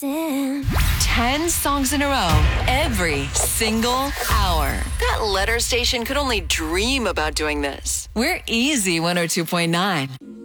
listen. 10 songs in a row, every single hour. That letter station could only dream about doing this. We're Easy 102.9.